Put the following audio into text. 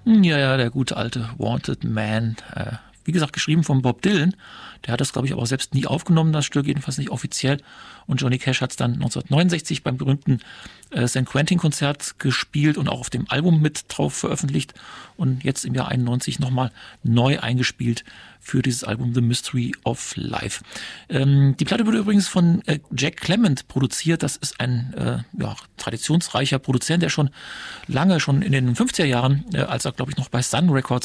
Ja, ja, der gute alte Wanted Man. Wie gesagt, geschrieben von Bob Dylan. Der hat das, glaube ich, aber auch selbst nie aufgenommen, das Stück, jedenfalls nicht offiziell. Und Johnny Cash hat es dann 1969 beim berühmten San Quentin-Konzert gespielt und auch auf dem Album mit drauf veröffentlicht. Und jetzt im Jahr 91 nochmal neu eingespielt für dieses Album The Mystery of Life. Die Platte wurde übrigens von Jack Clement produziert. Das ist ein traditionsreicher Produzent, der schon lange, schon in den 50er Jahren, als er, glaube ich, noch bei Sun Records